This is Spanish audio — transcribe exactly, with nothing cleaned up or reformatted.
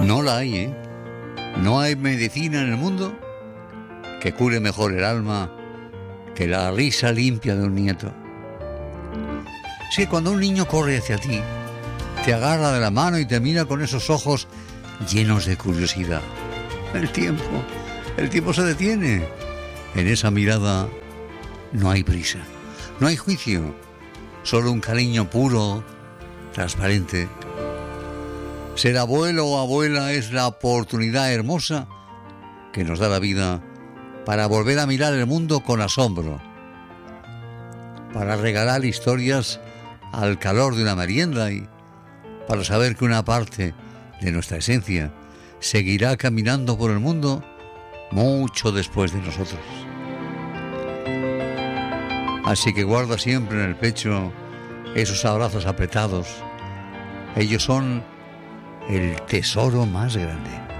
No la hay, ¿eh? No hay medicina en el mundo que cure mejor el alma que la risa limpia de un nieto. Sí, cuando un niño corre hacia ti, te agarra de la mano y te mira con esos ojos llenos de curiosidad. El tiempo, el tiempo se detiene. En esa mirada no hay prisa, no hay juicio, solo un cariño puro, transparente. Ser abuelo o abuela es la oportunidad hermosa que nos da la vida para volver a mirar el mundo con asombro, para regalar historias al calor de una merienda y para saber que una parte de nuestra esencia seguirá caminando por el mundo mucho después de nosotros. Así que guarda siempre en el pecho esos abrazos apretados. Ellos son el tesoro más grande.